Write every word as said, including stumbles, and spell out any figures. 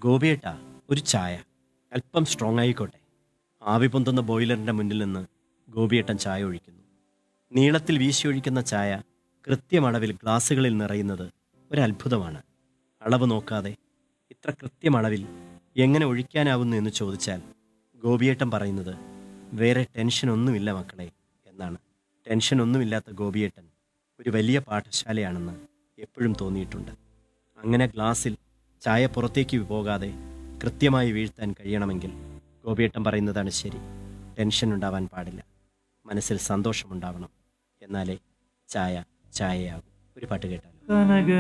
ഗോപിയേട്ടാ, ഒരു ചായ അല്പം സ്ട്രോങ് ആയിക്കോട്ടെ. ആവി പൊന്തുന്ന ബോയിലറിൻ്റെ മുന്നിൽ നിന്ന് ഗോപിയേട്ടൻ ചായ ഒഴിക്കുന്നു. നീളത്തിൽ വീശിയൊഴിക്കുന്ന ചായ കൃത്യമളവിൽ ഗ്ലാസ്സുകളിൽ നിറയുന്നത് ഒരത്ഭുതമാണ്. അളവ് നോക്കാതെ ഇത്ര കൃത്യമളവിൽ എങ്ങനെ ഒഴിക്കാനാവുന്നു എന്ന് ചോദിച്ചാൽ ഗോപിയേട്ടൻ പറയുന്നത് വേറെ ടെൻഷനൊന്നുമില്ല മക്കളെ എന്നാണ്. ടെൻഷനൊന്നുമില്ലാത്ത ഗോപിയേട്ടൻ ഒരു വലിയ പാഠശാലയാണെന്ന് എപ്പോഴും തോന്നിയിട്ടുണ്ട്. അങ്ങനെ ഗ്ലാസ്സിൽ ചായ പുറത്തേക്ക് പോകാതെ കൃത്യമായി വീഴ്ത്താൻ കഴിയണമെങ്കിൽ ഗോപിയേട്ടൻ പറയുന്നതാണ് ശരി. ടെൻഷൻ ഉണ്ടാവാൻ പാടില്ല, മനസ്സിൽ സന്തോഷമുണ്ടാവണം. എന്നാലേ ചായ ചായയാകും. ഒരു പാട്ട് കേട്ടാലോ? കനക